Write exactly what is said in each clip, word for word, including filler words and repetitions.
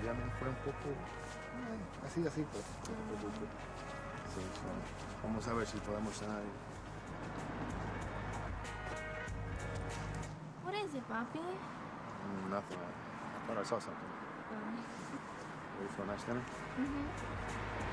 también fue un poco eh, así, así, pues. Mm. Sí, so, vamos a ver si podemos cenar. What is it, Papi? Mm, nothing. I thought I saw something. Um. Ready for a nice dinner? Mm-hmm.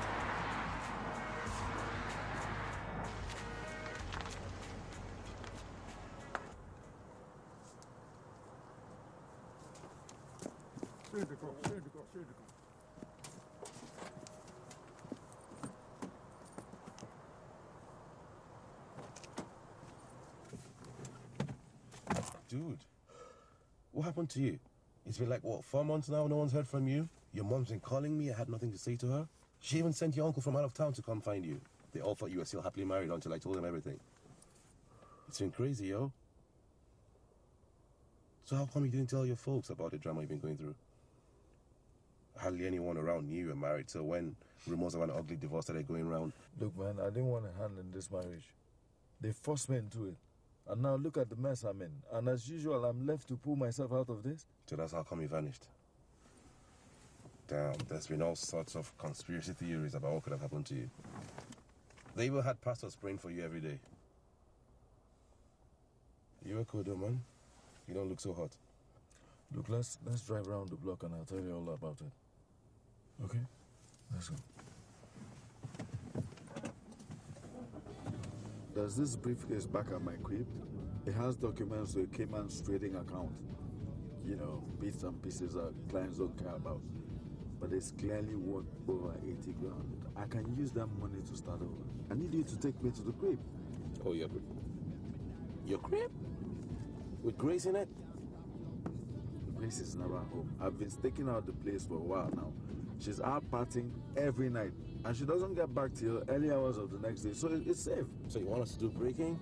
Dude, what happened to you? It's been like, what, four months now, no one's heard from you? Your mom's been calling me, I had nothing to say to her. She even sent your uncle from out of town to come find you. They all thought you were still happily married until I told them everything. It's been crazy, yo. So how come you didn't tell your folks about the drama you've been going through? Hardly anyone around knew you were married, so when rumors of an ugly divorce started going around... Look, man, I didn't want a hand in this marriage. They forced me into it. And now look at the mess I'm in. And as usual, I'm left to pull myself out of this. So that's how come you vanished? Damn, there's been all sorts of conspiracy theories about what could have happened to you. They even had pastors praying for you every day. You were cool though, man. You don't look so hot. Look, let's let's drive around the block and I'll tell you all about it. Okay? Let's go. There's this briefcase back at my crib. It has documents to a Cayman's trading account. You know, bits and pieces that clients don't care about. But it's clearly worth over eighty grand. I can use that money to start over. I need you to take me to the crib. Oh, your, your crib? With Grace in it? Grace is never home. I've been staking out the place for a while now. She's out partying every night. And she doesn't get back till early hours of the next day, so it's safe. So you want us to do breaking?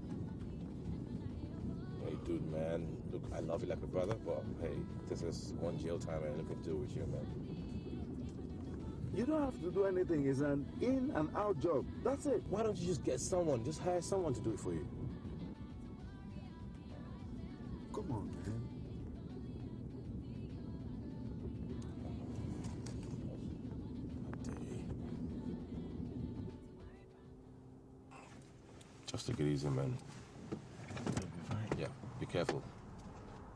Hey, dude, man. Look, I love you like a brother, but hey, this is one jail time and I'm looking to do with you, man. You don't have to do anything. It's an in and out job. That's it. Why don't you just get someone? Just hire someone to do it for you. Come on, man. Just take it easy, man. You'll be fine. Yeah, be careful.